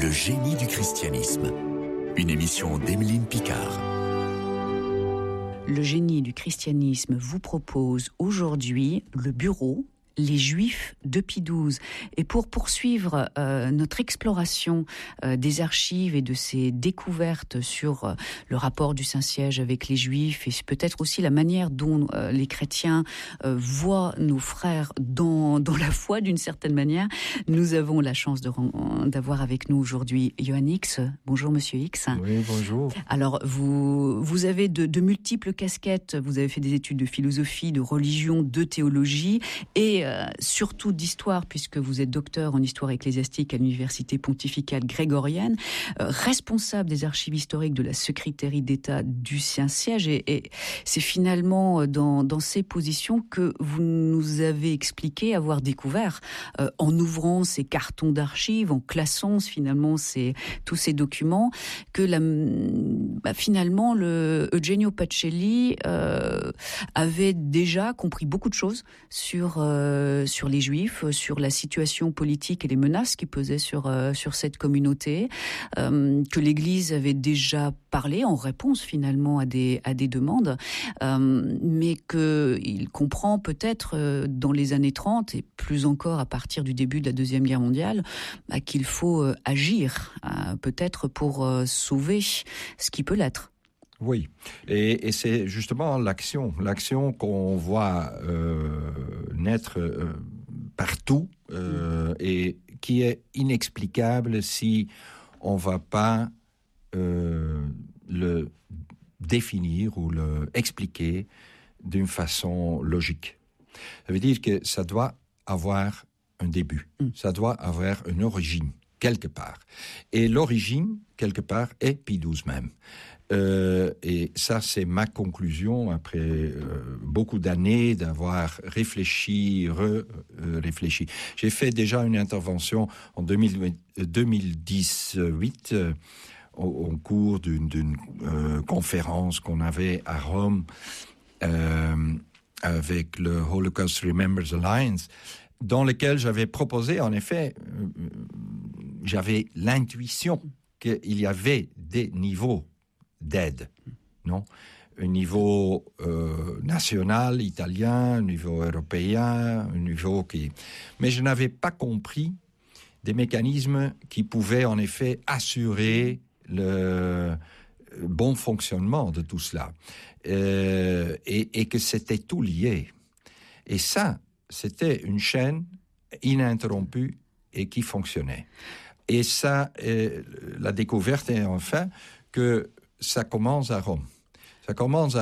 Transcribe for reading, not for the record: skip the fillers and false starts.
Le génie du christianisme. Une émission d'Emeline Picard. Le génie du christianisme vous propose aujourd'hui le bureau Les Juifs de Pie XII. Et pour poursuivre notre exploration des archives et de ces découvertes sur le rapport du Saint-Siège avec les Juifs et peut-être aussi la manière dont les chrétiens voient nos frères dans la foi d'une certaine manière, nous avons la chance d'avoir avec nous aujourd'hui Johan X. Bonjour Monsieur X. Oui, bonjour. Alors vous avez de multiples casquettes, vous avez fait des études de philosophie, de religion, de théologie et surtout d'histoire, puisque vous êtes docteur en histoire ecclésiastique à l'Université pontificale grégorienne, responsable des archives historiques de la secrétairie d'État du Saint-Siège, et c'est finalement dans ces positions que vous nous avez expliqué avoir découvert, en ouvrant ces cartons d'archives, en classant finalement tous ces documents, que finalement le Eugenio Pacelli avait déjà compris beaucoup de choses sur les Juifs, sur la situation politique et les menaces qui pesaient sur cette communauté, que l'Église avait déjà parlé en réponse finalement à des demandes, mais qu'il comprend peut-être dans les années 30 et plus encore à partir du début de la Deuxième Guerre mondiale, qu'il faut agir peut-être pour sauver ce qui peut l'être. Oui, et c'est justement l'action qu'on voit naître partout et qui est inexplicable si on ne va pas le définir ou le expliquer d'une façon logique. Ça veut dire que ça doit avoir un début, ça doit avoir une origine quelque part. Et l'origine, quelque part, est Pie XII même. Et ça, c'est ma conclusion après beaucoup d'années d'avoir réfléchi, réfléchi. J'ai fait déjà une intervention en 2018 au cours d'une conférence qu'on avait à Rome avec le Holocaust Remembrance Alliance, dans lequel j'avais proposé, en effet, j'avais l'intuition qu'il y avait des niveaux d'aide, non? Un niveau national, italien, un niveau européen, un niveau qui... Mais je n'avais pas compris des mécanismes qui pouvaient en effet assurer le bon fonctionnement de tout cela. Et que c'était tout lié. Et ça, c'était une chaîne ininterrompue et qui fonctionnait. Et ça, la découverte est enfin que ça commence à Rome. Ça commence